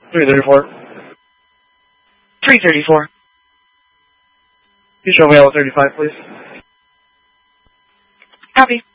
334. 334. Can you show me L35, please? Copy.